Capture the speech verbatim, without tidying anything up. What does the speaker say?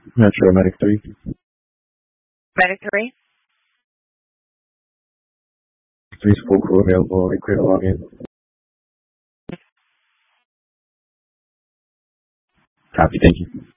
Not sure, Medic three. Medic three? Three's full crew available. They clear the login. Copy, thank you.